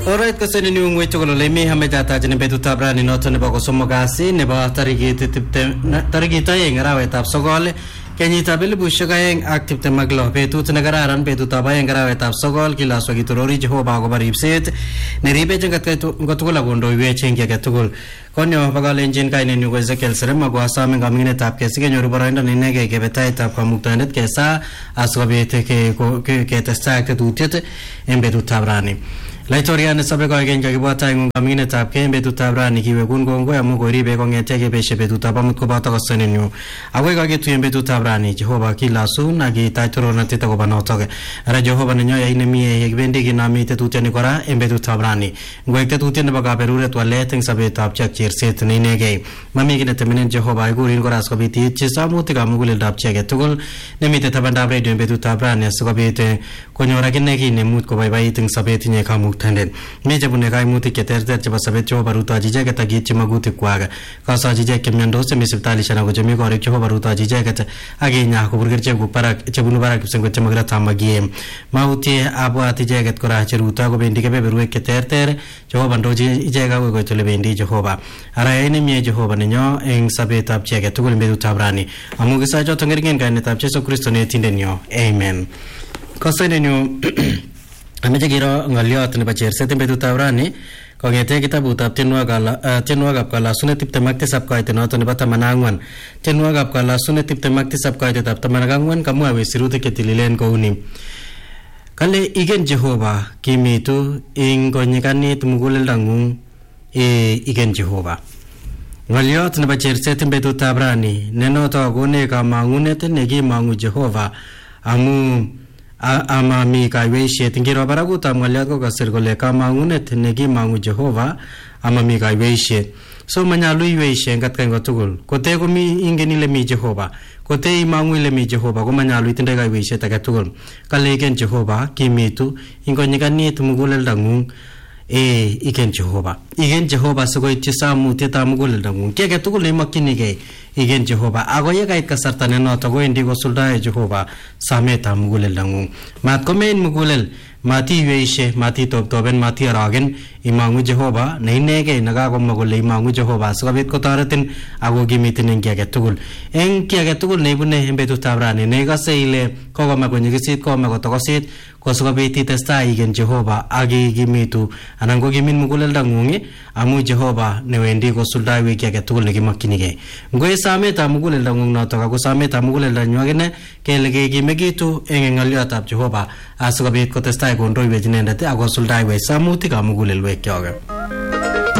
Alright, kasani ni ungwecho kolo lemi hamejata jene betu tabra ni noto nebo kosomo kasi nebo tarigi tayeng arawe tab sogol kenyi tabili bushagaeng aktif te maglo betu tenagararan betu tabayeng arawe tab sogol kila swagi turori Jehova ko baripset ne ribe jengat kay ngotugula gondo iwe chengi gatugul konyo bagal engine kay ne nyugo Ezekiel serema go asame ngamine tab ke sige nyoru baranda ne nege ke betai tab ka muktanet kesa aswabete ke testa ke dutiet embetu tabrani Laitorian sabe ko genga gibata ngamine tab ke betu tabrani kiwe gungongo amugo ribe ko ngete ke beshe betu tabamut ko bata ko senenyu agwe ka ke tu betu tabrani Jehova kila sun agi taitoro na tita ko banotoge ara Jehova nenyo ya inemi ye bendi ginami te tuteni kora betu tabrani ngwekte tuteni baga berure to leteng sabe tab chak chirset ne nege mami gine temenen Jehova gurin kora sko biti chisamuti ga mugul dab chege tugul nemite tabanda radio betu tabrani sko bite konyora gine gine mut ko bai bai teng sabe tinye kamu tanden meje bune kai muti ke terter chaba sabe cho baruta jije ke tagi chimaguti kwaga kasa jije ke mendo se misiptali shana go jemi gore cho baruta jije ke age nya ko burger che go para che bunu bara ke sengo chamagra tamagi mauti abo ati je ke kora cheruta go bendi ke beru ke terter cho bando jije ga go chole bendi Jehova ara ene me Jehova nenyo eng sabe tab che ke tugul bedu tabrani amu ke sa jo tongeringen ga ne tab Jesu Kristo ne tindenyo amen kasa nenyo Ameche giro ngaliot nebo cherset betu tabrani kongete kitabutab tienwogikab kalasunet 27 koite noto nebo 14 tienwogikab kalasunet 27 koitetab 14 kamwa sirutik chetililen kouni kale igen Jehova kimitu ing konyikanit muguleldangung igen Jehova ngaliot nebo cherset betu tabrani nenoto kone kamangunet nekimangu Jehova amu ama mi kaiweishe tingiro baraguta ngaliat ko kasir kole kamangunet nekimangu Jehova ama mi kaiweishe so manyalu iweishe ngatkai ngotugul kote ko mi ingeni le mi Jehova kote imangu le mi Jehova ko manyalu itinde kaiweishe tagatugul kalegen Jehova kimitu ingonyikanit muguleldangung igen Jehova sugoityi samutiet muguleldangung kege tugul imakkinige igen Jehova ago ye kait kasarta ne noto go indi go suldae Jehova sameta muguleldangung mat komen mugulel mati weishe mati toben mati aragen imangu Jehova neinege naga go magole imangu Jehova sugabit ko taretin ago gimitin ngege tugul kege tugul nebune embetu tabrani nega seile ko go magonyigisit ko mago togosit ko sugabit testa igen Jehova agi gimitu anango gimin muguleldangung amu Jehova newendi go suldae we kege tugul negimakkinige ngoy sameta muguleldangung noto ka go sameta muguleldanywagene kelege gimegitu ngaliatab Jehova asugabit ko testa gondoi we jinendate ago suldae we samuti ka mugulelwe kyoge